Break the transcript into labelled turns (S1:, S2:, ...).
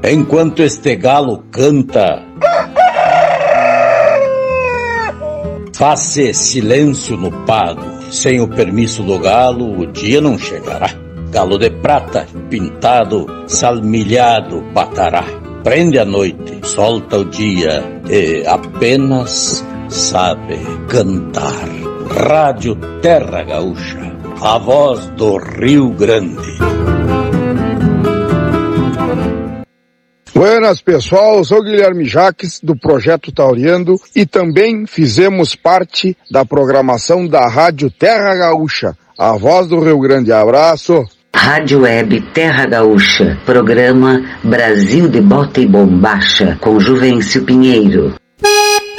S1: Enquanto este galo canta, faz-se silêncio no pago. Sem o permisso do galo, o dia não chegará. Galo de prata, pintado, salmilhado, batará. Prende a noite, solta o dia e apenas sabe cantar. Rádio Terra Gaúcha, a voz do Rio Grande.
S2: Buenas, pessoal, eu sou Guilherme Jaques, do Projeto Tauriando, e também fizemos parte da programação da Rádio Terra Gaúcha, a voz do Rio Grande. Abraço!
S3: Rádio Web Terra Gaúcha, programa Brasil de Bota e Bombacha, com Juvencio Pinheiro.